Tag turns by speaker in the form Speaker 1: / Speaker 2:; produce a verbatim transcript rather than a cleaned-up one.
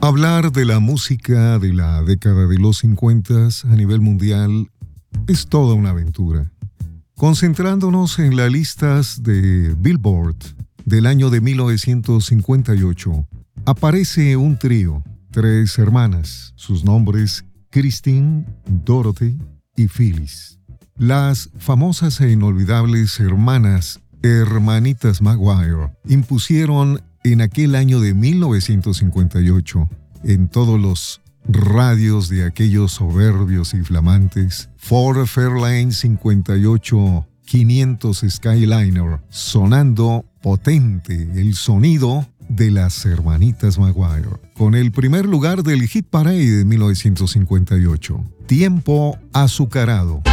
Speaker 1: Hablar de la música de la década de los cincuenta a nivel mundial es toda una aventura. Concentrándonos en las listas de Billboard del año de mil novecientos cincuenta y ocho, aparece un trío, tres hermanas, sus nombres Christine, Dorothy y Phyllis. Las famosas e inolvidables hermanas, hermanitas Maguire, impusieron en aquel año de mil novecientos cincuenta y ocho, en todos los radios de aquellos soberbios y flamantes, Ford Fairlane cincuenta y ocho quinientos Skyliner, sonando potente el sonido de las hermanitas Maguire, con el primer lugar del Hit Parade de mil novecientos cincuenta y ocho, Tiempo Azucarado.